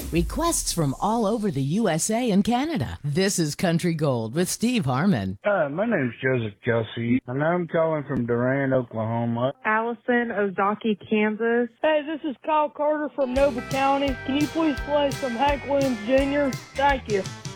Requests from all over the USA and Canada. This is Country Gold with Steve Harmon. My name's Joseph Kelsey, and I'm calling from Durant, Oklahoma. Allison, Ozaki, Kansas. Hey, this is Kyle Carter from Noble County. Can you please play some Hank Williams Jr.? Thank you.